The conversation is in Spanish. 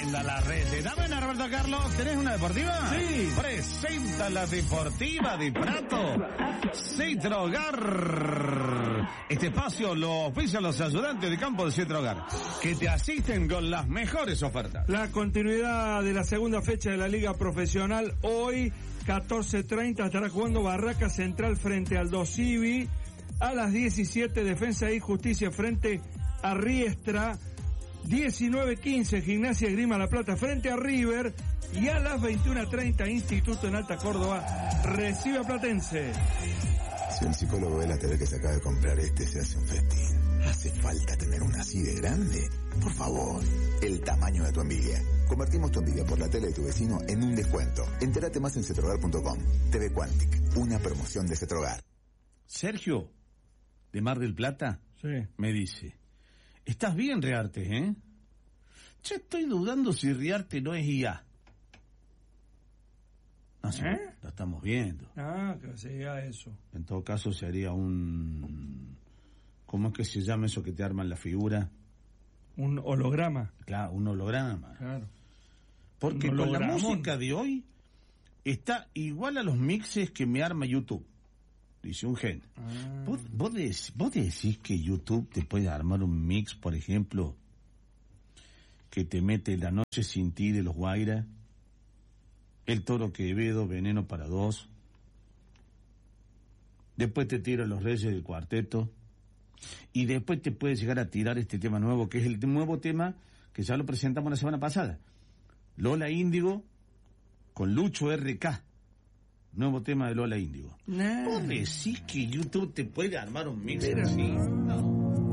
Tremenda la red. Dame una, Roberto Carlos. ¿Tenés una deportiva? Sí. Presenta la deportiva de Prato. Cetrogar. Este espacio lo ofician los ayudantes de campo de Cetrogar, que te asisten con las mejores ofertas. La continuidad de la segunda fecha de la Liga Profesional. Hoy, 14:30, estará jugando Barraca Central frente al Dosivi. A las 17, Defensa y Justicia frente a Riestra. 19:15, Gimnasia Esgrima La Plata frente a River. Y a las 21:30, Instituto en Alta Córdoba recibe a Platense. Si un psicólogo ve la TV que se acaba de comprar se hace un festín. ¿Hace falta tener una así de grande? Por favor, el tamaño de tu envidia. Convertimos tu envidia por la tele de tu vecino en un descuento. Entérate más en cetrogar.com. TV Quantic, una promoción de Cetrogar. Sergio, de Mar del Plata, Sí. me dice: estás bien, Riarte, ¿eh? Yo estoy dudando si Riarte no es IA. No sé, lo estamos viendo. Ah, que sería eso. En todo caso sería un... ¿Cómo es que se llama eso que te arman la figura? Un holograma. Claro, un holograma. Claro. Porque con la música de hoy está igual a los mixes que me arma YouTube. Dice un gen. Ah. ¿Vos decís que YouTube te puede armar un mix, por ejemplo, que te mete La Noche Sin Ti de los Guaira, El Toro Quevedo, Veneno para Dos, después te tira Los Reyes del Cuarteto, y después te puede llegar a tirar este tema nuevo, que es el nuevo tema que ya lo presentamos la semana pasada, Lola Índigo con Lucho RK? Nuevo tema de Lola Índigo. ¿Vos decís que YouTube te puede armar un mix así? No.